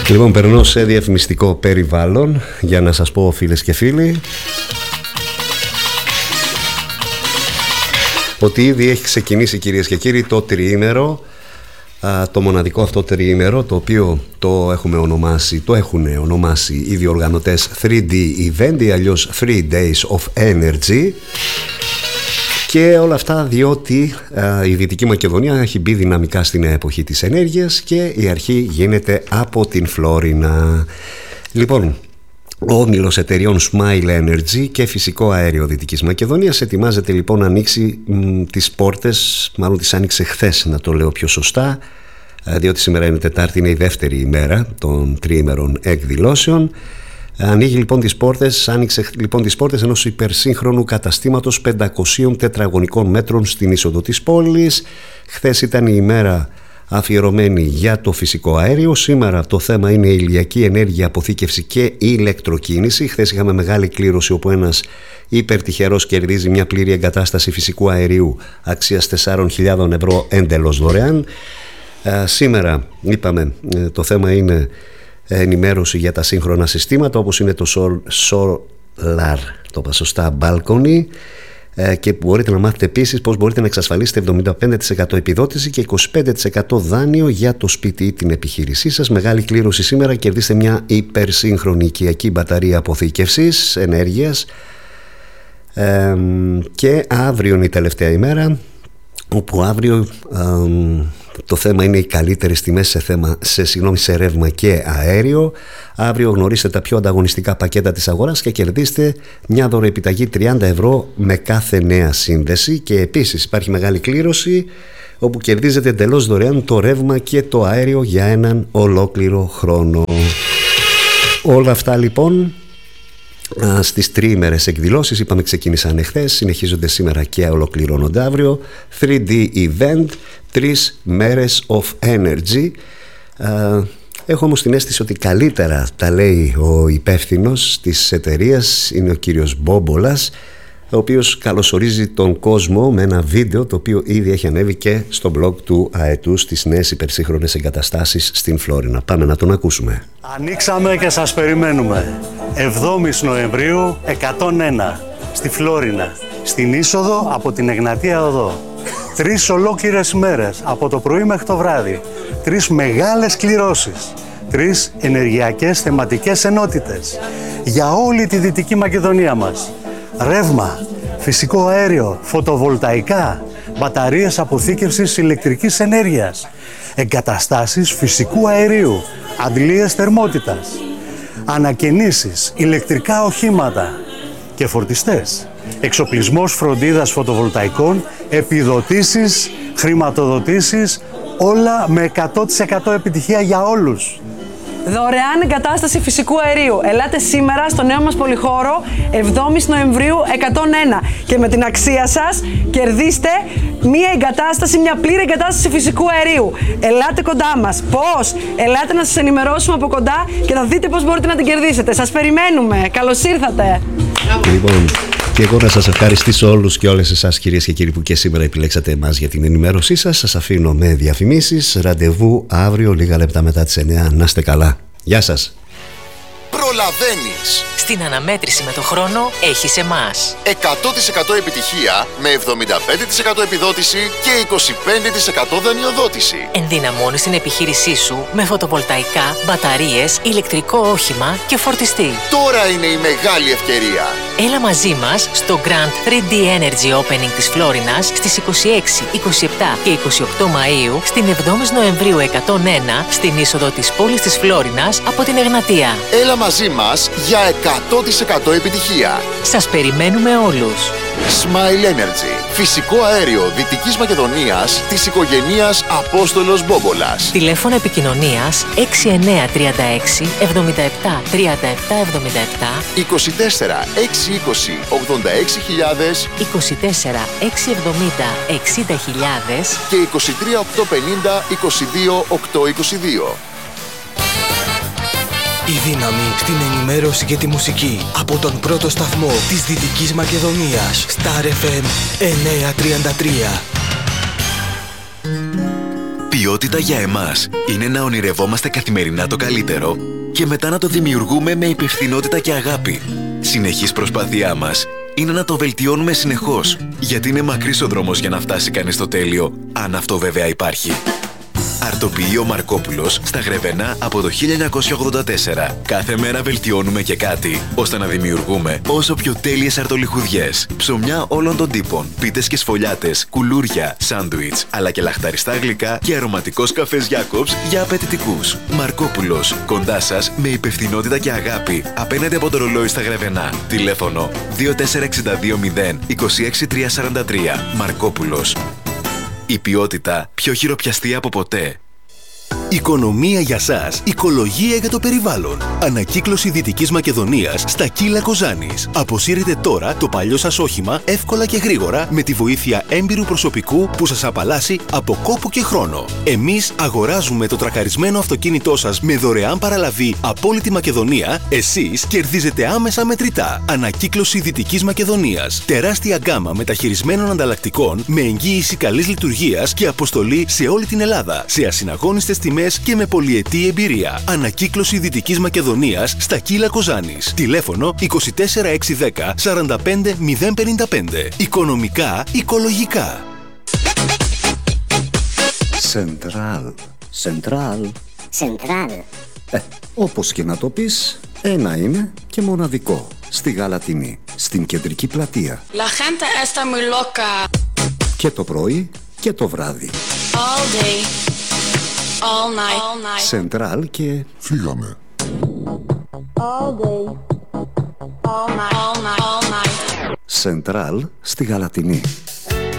Λοιπόν, περνώ σε διαφημιστικό περιβάλλον για να σας πω, φίλες και φίλοι, ότι ήδη έχει ξεκινήσει, κυρίες και κύριοι, το τριήμερο, το μοναδικό αυτό τριήμερο, το οποίο το έχουν ονομάσει οι διοργανωτές 3D Event ή αλλιώς 3 Days of Energy. Και όλα αυτά διότι η Δυτική Μακεδονία έχει μπει δυναμικά στην εποχή της ενέργειας και η αρχή γίνεται από την Φλόρινα. Λοιπόν, ο όμιλος εταιριών Smile Energy και Φυσικό Αέριο Δυτικής Μακεδονίας ετοιμάζεται λοιπόν να ανοίξει τις πόρτες, μάλλον τις άνοιξε χθες, να το λέω πιο σωστά, διότι σήμερα είναι Τετάρτη, είναι η δεύτερη ημέρα των τριήμερων εκδηλώσεων. Ανοίγει λοιπόν τις πόρτες, άνοιξε λοιπόν τις πόρτες ενός υπερσύγχρονου καταστήματος 500 τετραγωνικών μέτρων στην είσοδο της πόλης. Χθες ήταν η ημέρα αφιερωμένη για το φυσικό αέριο. Σήμερα το θέμα είναι η ηλιακή ενέργεια, αποθήκευση και η ηλεκτροκίνηση. Χθες είχαμε μεγάλη κλήρωση όπου ένας υπερτυχερός κερδίζει μια πλήρη εγκατάσταση φυσικού αερίου αξίας 4.000 ευρώ εντελώς δωρεάν. Σήμερα είπαμε το θέμα είναι ενημέρωση για τα σύγχρονα συστήματα όπως είναι το Solar, το είπα σωστά, Balcony, και μπορείτε να μάθετε επίσης πώς μπορείτε να εξασφαλίσετε 75% επιδότηση και 25% δάνειο για το σπίτι ή την επιχείρησή σας. Μεγάλη κλήρωση σήμερα, κερδίστε μια υπερσύγχρονη οικιακή μπαταρία αποθήκευσης ενέργειας. Και αύριο είναι η τελευταία ημέρα, όπου αύριο το θέμα είναι οι καλύτερες τιμές σε ρεύμα και αέριο. Αύριο γνωρίστε τα πιο ανταγωνιστικά πακέτα της αγοράς και κερδίστε μια δωρεοεπιταγή 30 ευρώ με κάθε νέα σύνδεση. Και επίσης υπάρχει μεγάλη κλήρωση όπου κερδίζετε εντελώς δωρεάν το ρεύμα και το αέριο για έναν ολόκληρο χρόνο. Όλα αυτά λοιπόν στις τριήμερες εκδηλώσεις, είπαμε ξεκίνησαν εχθές, συνεχίζονται σήμερα και ολοκληρώνονται αύριο. 3D Event, 3 μέρες of Energy. Έχω όμως την αίσθηση ότι καλύτερα τα λέει ο υπεύθυνος της εταιρείας, είναι ο κύριος Μπόμπολας, ο οποίος καλωσορίζει τον κόσμο με ένα βίντεο το οποίο ήδη έχει ανέβει και στο blog του ΑΕΤΟΥ στις νέες υπερσύγχρονες εγκαταστάσεις στην Φλόρινα. Πάμε να τον ακούσουμε. Ανοίξαμε και σας περιμένουμε. 7η Νοεμβρίου 101 στη Φλόρινα, στην είσοδο από την Εγνατία Οδό. 3 ολόκληρες ημέρες, από το πρωί μέχρι το βράδυ. 3 μεγάλες κληρώσεις. 3 ενεργειακές θεματικές ενότητες για όλη τη Δυτική Μακεδονία μας. Ρεύμα, φυσικό αέριο, φωτοβολταϊκά, μπαταρίες αποθήκευσης ηλεκτρικής ενέργειας, εγκαταστάσεις φυσικού αερίου, αντλίες θερμότητας, ανακαινήσεις, ηλεκτρικά οχήματα και φορτιστές, εξοπλισμός φροντίδας φωτοβολταϊκών, επιδοτήσεις, χρηματοδοτήσεις, όλα με 100% επιτυχία για όλους. Δωρεάν εγκατάσταση φυσικού αερίου. Ελάτε σήμερα στο νέο μας πολυχώρο 7η Νοεμβρίου 101 και με την αξία σας κερδίστε μία εγκατάσταση, μια πλήρη εγκατάσταση φυσικού αερίου. Ελάτε κοντά μας. Πώς? Ελάτε να σας ενημερώσουμε από κοντά και θα δείτε πώς μπορείτε να την κερδίσετε. Σας περιμένουμε. Καλώς ήρθατε. Λοιπόν, και εγώ να σας ευχαριστήσω όλους και όλες εσάς, κυρίες και κύριοι, που και σήμερα επιλέξατε εμάς για την ενημέρωσή σας. Σας αφήνω με διαφημίσεις. Ραντεβού αύριο λίγα λεπτά μετά τις 9. Να είστε καλά. Γεια σας. Προλαβαίνεις. Στην αναμέτρηση με το χρόνο έχεις εμάς. 100% επιτυχία με 75% επιδότηση και 25% δανειοδότηση. Ενδυναμώνεις την επιχείρησή σου με φωτοβολταϊκά, μπαταρίες, ηλεκτρικό όχημα και φορτιστή. Τώρα είναι η μεγάλη ευκαιρία. Έλα μαζί μας στο Grand 3D Energy Opening της Φλόρινας στις 26, 27 και 28 Μαΐου, στην 7η Νοεμβρίου 101, στην είσοδο της πόλης της Φλόρινας από την Εγνατία. Έλα μαζί μας για 100% επιτυχία. Σας περιμένουμε όλους. Smile Energy. Φυσικό αέριο Δυτικής Μακεδονίας της οικογένειας Απόστολος Μπόμπολας. Τηλέφωνο επικοινωνίας 6936 77 37 77 24 620 86.000 24 670 60.000 και 23 850 22 822. Η δύναμη στην ενημέρωση και τη μουσική από τον πρώτο σταθμό της Δυτικής Μακεδονίας, Star FM 933. ποιότητα για εμάς είναι να ονειρευόμαστε καθημερινά το καλύτερο και μετά να το δημιουργούμε με υπευθυνότητα και αγάπη. Συνεχής προσπάθειά μας είναι να το βελτιώνουμε συνεχώς, γιατί είναι μακρύς ο δρόμος για να φτάσει κανείς στο τέλειο, αν αυτό βέβαια υπάρχει. Αρτοποιείο Μαρκόπουλος στα Γρεβενά από το 1984. Κάθε μέρα βελτιώνουμε και κάτι, ώστε να δημιουργούμε όσο πιο τέλειες αρτολιχουδιές. Ψωμιά όλων των τύπων, πίτες και σφολιάτες, κουλούρια, σάντουιτς, αλλά και λαχταριστά γλυκά και αρωματικός καφές Jacobs για απαιτητικούς. Μαρκόπουλος, κοντά σας με υπευθυνότητα και αγάπη, απέναντι από το ρολόι στα Γρεβενά. Τηλέφωνο 24620 26343. Μαρκόπουλος. Η ποιότητα πιο χειροπιαστή από ποτέ. Οικονομία για σας, οικολογία για το περιβάλλον. Ανακύκλωση Δυτικής Μακεδονίας στα Κύλα Κοζάνης. Αποσύρετε τώρα το παλιό σας όχημα εύκολα και γρήγορα με τη βοήθεια έμπειρου προσωπικού που σας απαλλάσσει από κόπο και χρόνο. Εμείς αγοράζουμε το τρακαρισμένο αυτοκίνητό σας με δωρεάν παραλαβή από όλη τη Μακεδονία. Εσείς κερδίζετε άμεσα μετρητά. Ανακύκλωση Δυτικής Μακεδονίας. Τεράστια γκάμα μεταχειρισμένων ανταλλακτικών με εγγύηση καλής λειτουργίας και αποστολή σε όλη την Ελλάδα. Σε ασυναγώνιστες τιμές και με πολυετή εμπειρία. Ανακύκλωση Δυτικής Μακεδονίας στα Κύλα Κοζάνης. Τηλέφωνο 24610 45055. Οικονομικά, οικολογικά. Σεντράλ. Όπως και να το πεις, ένα είναι και μοναδικό. Στη Γαλατινή, στην κεντρική πλατεία. La gente está muy loca. Και το πρωί και το βράδυ. All day. All night. Σεντράλ και... Φύγαμε. All day. All night. Σεντράλ στη Γαλατινή.